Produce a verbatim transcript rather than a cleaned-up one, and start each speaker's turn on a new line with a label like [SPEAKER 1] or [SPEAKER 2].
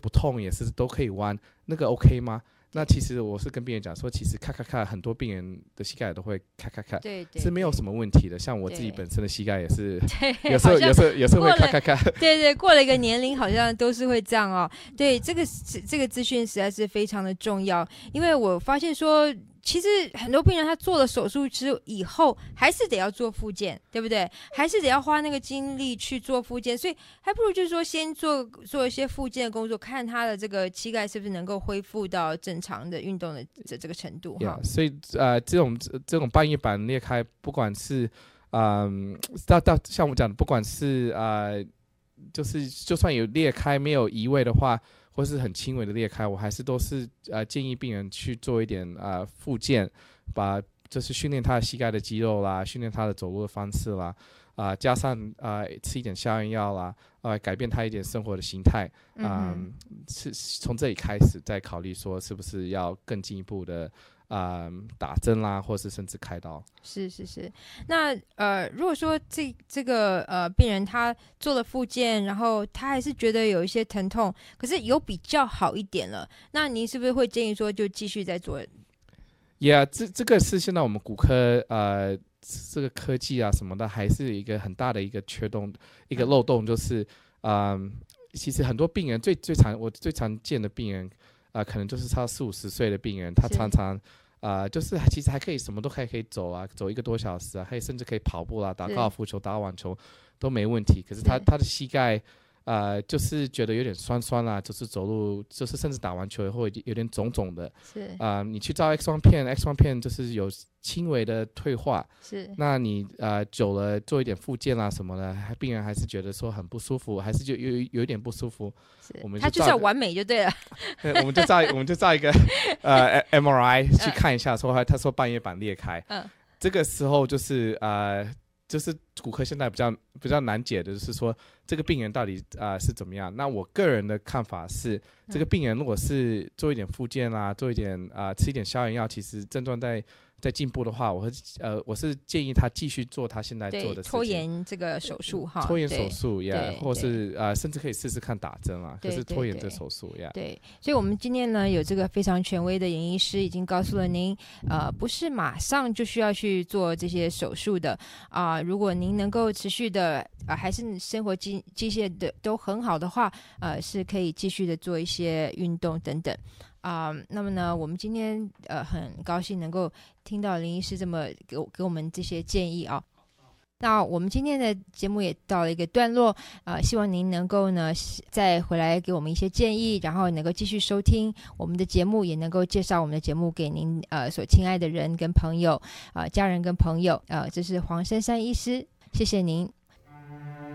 [SPEAKER 1] 不痛也是都可以弯，那个 OK 吗？那其实我是跟病人讲说，其实咔咔咔，很多病人的膝盖都会咔咔咔，
[SPEAKER 2] 对对，
[SPEAKER 1] 是没有什么问题的。像我自己本身的膝盖也是，
[SPEAKER 2] 有
[SPEAKER 1] 时候有时候有时候会咔咔咔。
[SPEAKER 2] 对对，过了一个年龄好像都是会这样哦。对，这个这个资讯实在是非常的重要，因为我发现说，其实很多病人他做了手术之以后，还是得要做复健，对不对？还是得要花那个精力去做复健，所以还不如就是说先做做一些复健的工作，看他的这个膝盖是不是能够恢复到正常的运动的这这个程度。
[SPEAKER 1] Yeah, 所以呃，这种这种半月板裂开，不管是嗯，到到像我讲的，不管是呃，就是就算有裂开没有移位的话，或是很轻微的裂开，我还是都是呃建议病人去做一点呃复健，把就是训练他的膝盖的肌肉啦，训练他的走路的方式啦，啊、呃、加上啊、呃、吃一点消炎药啦，呃改变他一点生活的形态，啊、呃、是从这里开始再考虑说是不是要更进一步的。呃，打针啦，或是甚至开刀。
[SPEAKER 2] 是是是，那呃，如果说这这个呃病人他做了复健，然后他还是觉得有一些疼痛，可是有比较好一点了，那您是不是会建议说就继续再做
[SPEAKER 1] Yeah， 这这个是现在我们骨科呃这个科技啊什么的，还是一个很大的一个缺洞，一个漏洞，就是嗯、呃，其实很多病人最最常我最常见的病人。呃，可能就是超四五十岁的病人，他常常呃，就是其实还可以什么都可以可以走啊，走一个多小时啊，可以甚至可以跑步啦、啊，打高尔夫球、打网球都没问题。可是他他的膝盖呃，就是觉得有点酸酸啦、啊，就是走路就是甚至打完球以后有点肿肿的。
[SPEAKER 2] 是
[SPEAKER 1] 啊、呃，你去照 X 光片 ，X 光片就是有轻微的退化。
[SPEAKER 2] 是，
[SPEAKER 1] 那你呃久了做一点复健啦什么的，病人还是觉得说很不舒服，还是就有有一点不舒服。我们就
[SPEAKER 2] 他就是要完美就对了。
[SPEAKER 1] 我们就照我们就照一个呃 M R I 去看一下，说他说半月板裂开。嗯，这个时候就是呃就是骨科现在比较比较难解的，就是说这个病人到底啊、呃、是怎么样。那我个人的看法是，这个病人如果是做一点复健啦，做一点啊、呃、吃一点消炎药，其实症状在。在进步的话，我会呃，我是建议他继续做他现在做的事情，
[SPEAKER 2] 拖延这个手术哈，
[SPEAKER 1] 拖延手术呀，或是呃，甚至可以试试看打针啊，可是拖延这手术呀。
[SPEAKER 2] 对，所以我们今天呢有这个非常权威的眼医师已经告诉了您，呃，不是马上就需要去做这些手术的啊、呃。如果您能够持续的啊、呃，还是生活机机械的都很好的话，呃，是可以继续的做一些运动等等。啊、呃，那么呢，我们今天呃很高兴能够听到林医师这么给我给我们这些建议啊。那我们今天的节目也到了一个段落，呃，希望您能够呢再回来给我们一些建议，然后能够继续收听我们的节目，也能够介绍我们的节目给您呃所亲爱的人跟朋友啊、呃、家人跟朋友，呃，这是黄珊珊医师，谢谢您。